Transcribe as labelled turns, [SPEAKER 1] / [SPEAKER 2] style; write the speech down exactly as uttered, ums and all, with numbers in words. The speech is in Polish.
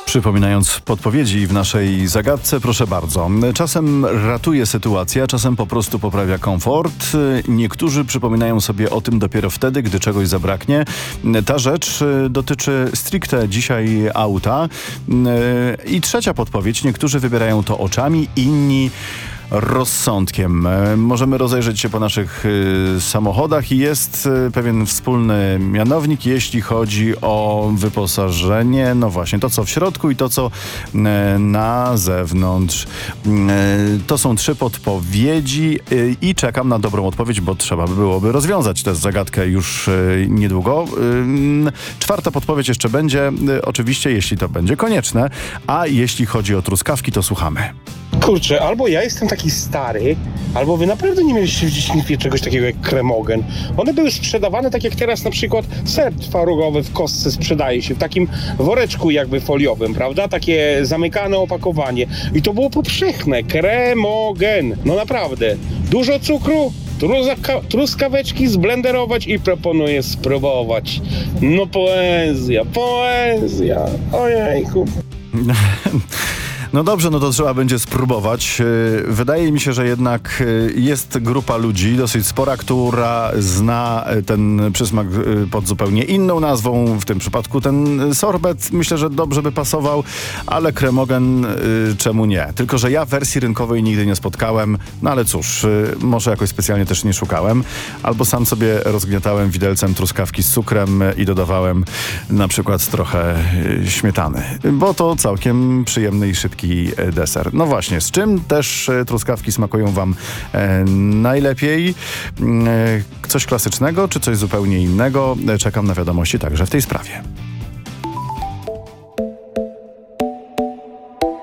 [SPEAKER 1] Przypominając podpowiedzi w naszej zagadce, proszę bardzo. Czasem ratuje sytuacja, czasem po prostu poprawia komfort. Niektórzy przypominają sobie o tym dopiero wtedy, gdy czegoś zabraknie. Ta rzecz dotyczy stricte dzisiaj auta. I trzecia podpowiedź. Niektórzy wybierają to oczami, inni rozsądkiem. Możemy rozejrzeć się po naszych y, samochodach i jest y, pewien wspólny mianownik, jeśli chodzi o wyposażenie. No właśnie, to co w środku i to co y, na zewnątrz. Y, to są trzy podpowiedzi y, i czekam na dobrą odpowiedź, bo trzeba by byłoby rozwiązać tę zagadkę już y, niedługo. Y, czwarta podpowiedź jeszcze będzie, y, oczywiście, jeśli to będzie konieczne. A jeśli chodzi o truskawki, to słuchamy.
[SPEAKER 2] Kurczę, albo ja jestem taki stary, albo wy naprawdę nie mieliście w dzieciństwie czegoś takiego jak kremogen. One były sprzedawane tak jak teraz na przykład ser twarogowy w kostce sprzedaje się w takim woreczku jakby foliowym, prawda? Takie zamykane opakowanie. I to było powszechne. Kremogen. No naprawdę. Dużo cukru, truska- truskaweczki zblenderować i proponuję spróbować. No poezja, poezja. Ojejku.
[SPEAKER 1] No dobrze, no to trzeba będzie spróbować. Wydaje mi się, że jednak jest grupa ludzi, dosyć spora, która zna ten przysmak pod zupełnie inną nazwą. W tym przypadku ten sorbet myślę, że dobrze by pasował, ale kremogen czemu nie? Tylko że ja wersji rynkowej nigdy nie spotkałem, no ale cóż, może jakoś specjalnie też nie szukałem. Albo sam sobie rozgniatałem widelcem truskawki z cukrem i dodawałem na przykład trochę śmietany, bo to całkiem przyjemny i szybki deser. No właśnie, z czym też truskawki smakują wam e, najlepiej? E, coś klasycznego, czy coś zupełnie innego? Czekam na wiadomości także w tej sprawie.